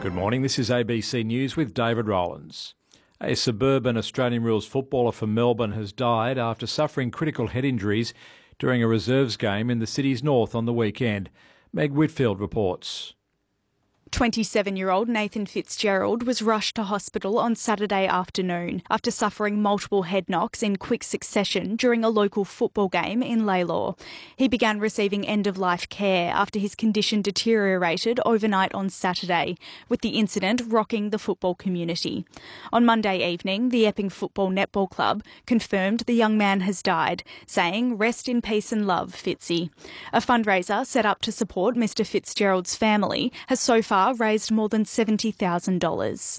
Good morning, this is ABC News with David Rowlands. A suburban Australian rules footballer from Melbourne has died after suffering critical head injuries during a reserves game in the city's north on the weekend. Meg Whitfield reports. 27-year-old Nathan Fitzgerald was rushed to hospital on Saturday afternoon after suffering multiple head knocks in quick succession during a local football game in Lalor. He began receiving end-of-life care after his condition deteriorated overnight on Saturday, with the incident rocking the football community. On Monday evening, the Epping Football Netball Club confirmed the young man has died, saying, "Rest in peace and love, Fitzy." A fundraiser set up to support Mr Fitzgerald's family has so far raised more than $70,000.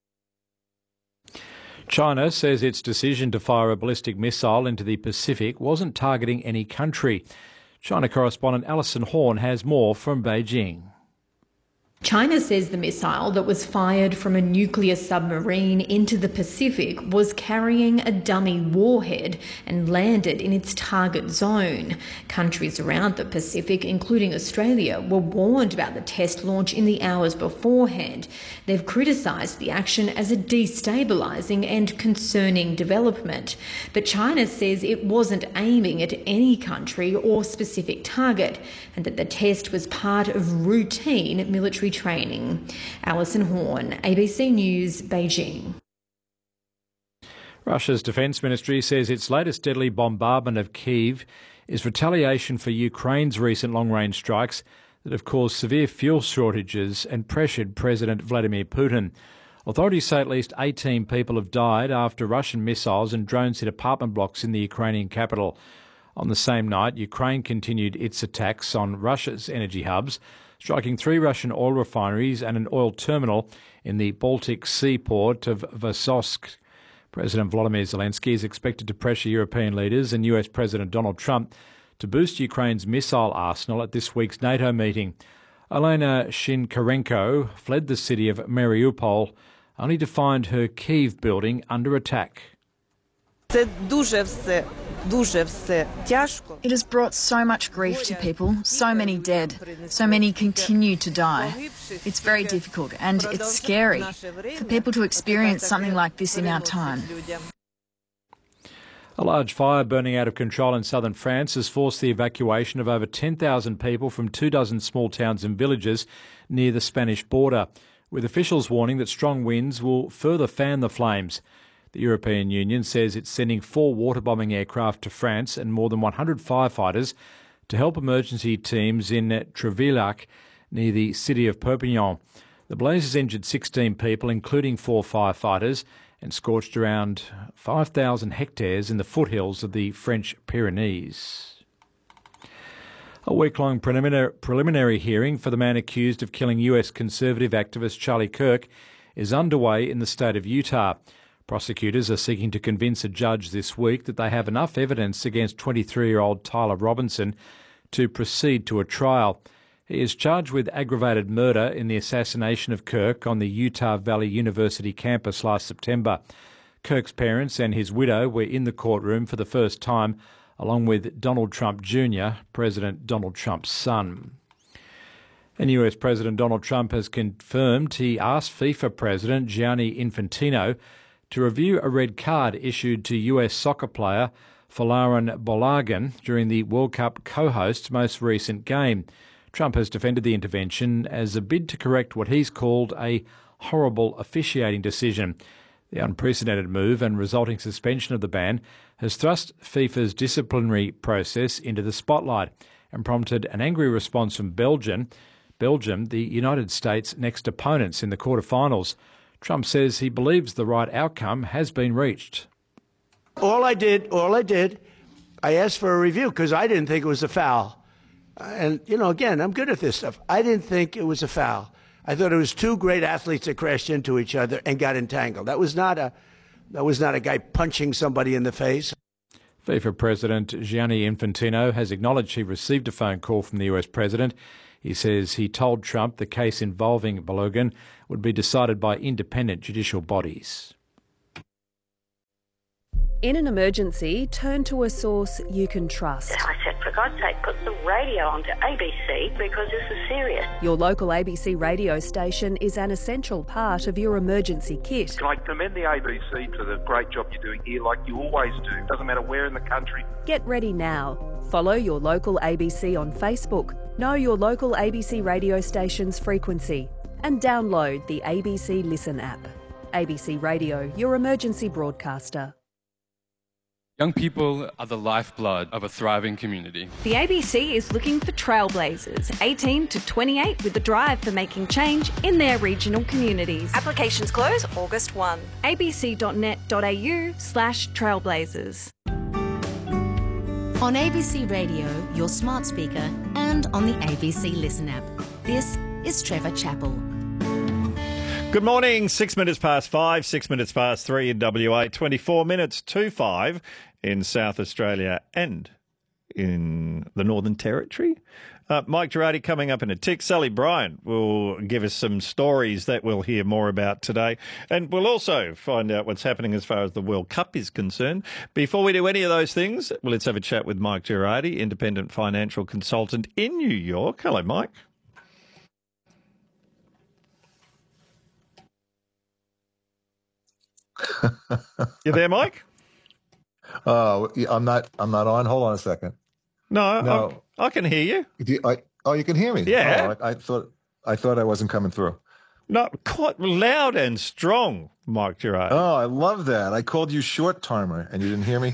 China says its decision to fire a ballistic missile into the Pacific wasn't targeting any country. China correspondent Alison Horn has more from Beijing. China says the missile that was fired from a nuclear submarine into the Pacific was carrying a dummy warhead and landed in its target zone. Countries around the Pacific, including Australia, were warned about the test launch in the hours beforehand. They've criticised the action as a destabilising and concerning development. But China says it wasn't aiming at any country or specific target, and that the test was part of routine military training. Alison Horn, ABC News, Beijing. Russia's defence ministry says its latest deadly bombardment of Kyiv is retaliation for Ukraine's recent long-range strikes that have caused severe fuel shortages and pressured President Vladimir Putin. Authorities say at least 18 people have died after Russian missiles and drones hit apartment blocks in the Ukrainian capital. On the same night, Ukraine continued its attacks on Russia's energy hubs, striking 3 Russian oil refineries and an oil terminal in the Baltic Sea port of Vsevolsk. President Volodymyr Zelensky is expected to pressure European leaders and US President Donald Trump to boost Ukraine's missile arsenal at this week's NATO meeting. Elena Shinkarenko fled the city of Mariupol only to find her Kyiv building under attack. It has brought so much grief to people, so many dead, so many continue to die. It's very difficult and it's scary for people to experience something like this in our time. A large fire burning out of control in southern France has forced the evacuation of over 10,000 people from 24 small towns and villages near the Spanish border, with officials warning that strong winds will further fan the flames. The European Union says it's sending 4 waterbombing aircraft to France and more than 100 firefighters to help emergency teams in Trevillac, near the city of Perpignan. The blaze has injured 16 people, including 4 firefighters, and scorched around 5,000 hectares in the foothills of the French Pyrenees. A week-long preliminary hearing for the man accused of killing US conservative activist Charlie Kirk is underway in the state of Utah. Prosecutors are seeking to convince a judge this week that they have enough evidence against 23-year-old Tyler Robinson to proceed to a trial. He is charged with aggravated murder in the assassination of Kirk on the Utah Valley University campus last September. Kirk's parents and his widow were in the courtroom for the first time, along with Donald Trump Jr., President Donald Trump's son. And US President Donald Trump has confirmed he asked FIFA President Gianni Infantino to review a red card issued to US soccer player Folarin Balogun during the World Cup co-host's most recent game. Trump has defended the intervention as a bid to correct what he's called a horrible officiating decision. The unprecedented move and resulting suspension of the ban has thrust FIFA's disciplinary process into the spotlight and prompted an angry response from Belgium, the United States' next opponents in the quarterfinals. Trump says he believes the right outcome has been reached. All I did, I asked for a review because I didn't think it was a foul. And, again, I'm good at this stuff. I didn't think it was a foul. I thought it was 2 great athletes that crashed into each other and got entangled. That was not a guy punching somebody in the face. FIFA President Gianni Infantino has acknowledged he received a phone call from the US President. He says he told Trump the case involving Balogun would be decided by independent judicial bodies. In an emergency, turn to a source you can trust. I said, for God's sake, put the radio onto ABC because this is serious. Your local ABC radio station is an essential part of your emergency kit. I commend the ABC for the great job you're doing here, like you always do. Doesn't matter where in the country. Get ready now. Follow your local ABC on Facebook. Know your local ABC radio station's frequency. And download the ABC Listen app. ABC Radio, your emergency broadcaster. Young people are the lifeblood of a thriving community. The ABC is looking for trailblazers, 18 to 28, with a drive for making change in their regional communities. Applications close August 1. abc.net.au/trailblazers. On ABC Radio, your smart speaker, and on the ABC Listen app. This is Trevor Chappell. Good morning, 6 minutes past 5, 6 minutes past 3 in WA, 24 minutes to 5 in South Australia and in the Northern Territory. Mike Girardi coming up in a tick. Sally Bryant will give us some stories that we'll hear more about today. And we'll also find out what's happening as far as the World Cup is concerned. Before we do any of those things, well, let's have a chat with Mike Girardi, independent financial consultant in New York. Hello, Mike. You there, Mike? I'm not on. Hold on a second. No. I can hear you. You can hear me? Yeah. I thought I wasn't coming through. No, quite loud and strong, Mike Girardi. Oh, I love that. I called you short timer and you didn't hear me?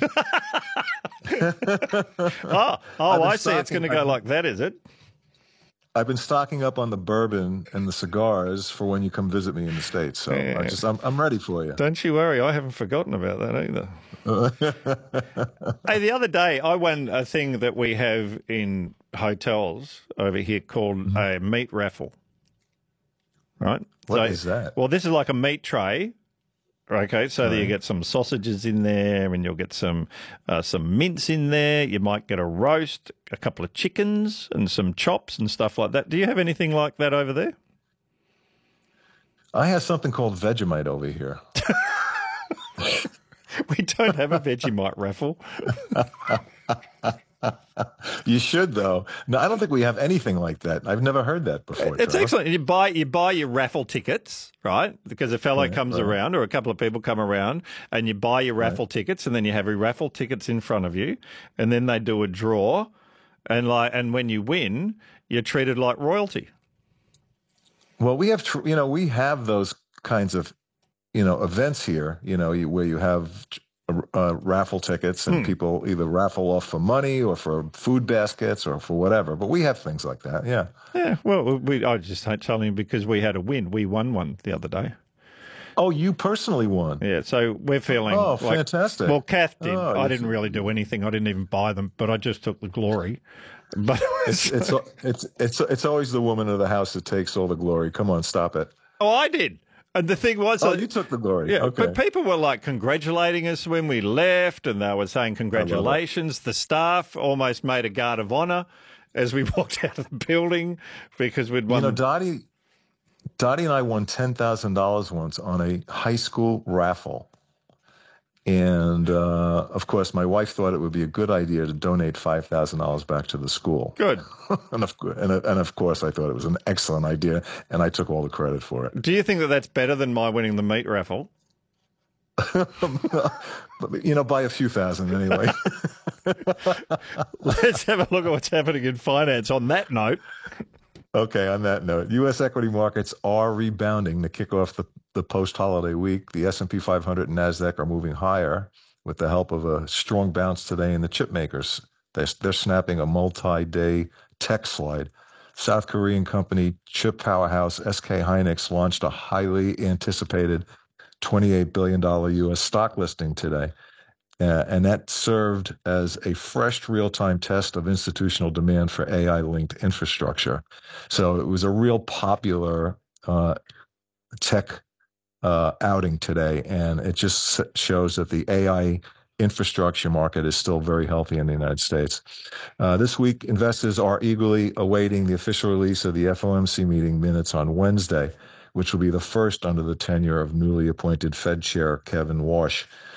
I see. It's going to go like that, is it? I've been stocking up on the bourbon and the cigars for when you come visit me in the States. So yeah. I'm ready for you. Don't you worry. I haven't forgotten about that either. Hey, the other day I won a thing that we have in hotels over here called a meat raffle. Right? What is that? Well, this is like a meat tray. Okay, so you get some sausages in there, and you'll get some mince in there. You might get a roast, a couple of chickens, and some chops and stuff like that. Do you have anything like that over there? I have something called Vegemite over here. We don't have a Vegemite raffle. You should, though. No, I don't think we have anything like that. I've never heard that before. It's excellent. You buy your raffle tickets, right? Because a fellow comes around or a couple of people come around and you buy your raffle tickets, and then you have your raffle tickets in front of you, and then they do a draw, and when you win, you're treated like royalty. Well, we have those kinds of events here, where you have raffle tickets and people either raffle off for money or for food baskets or for whatever. But we have things like that, yeah. Yeah, well, I just telling you because we had a win. We won one the other day. Oh, you personally won? Yeah, so we're feeling fantastic. Well, Kath did. I didn't really do anything. I didn't even buy them, but I just took the glory. But it's always the woman of the house that takes all the glory. Come on, stop it. Oh, I did. And the thing was... you took the glory. Yeah, okay. But people were congratulating us when we left, and they were saying congratulations. The staff almost made a guard of honour as we walked out of the building because we'd won... Dottie and I won $10,000 once on a high school raffle. And, of course, my wife thought it would be a good idea to donate $5,000 back to the school. Good. and of course, I thought it was an excellent idea, and I took all the credit for it. Do you think that that's better than my winning the meat raffle? By a few thousand anyway. Let's have a look at what's happening in finance on that note. Okay, on that note, U.S. equity markets are rebounding to kick off the post-holiday week. The S&P 500 and NASDAQ are moving higher with the help of a strong bounce today in the chip makers. They're snapping a multi-day tech slide. South Korean company chip powerhouse SK Hynix launched a highly anticipated $28 billion U.S. stock listing today. And that served as a fresh real-time test of institutional demand for AI-linked infrastructure. So it was a real popular tech outing today, and it just shows that the AI infrastructure market is still very healthy in the United States. This week, investors are eagerly awaiting the official release of the FOMC meeting minutes on Wednesday, which will be the first under the tenure of newly appointed Fed Chair Kevin Warsh.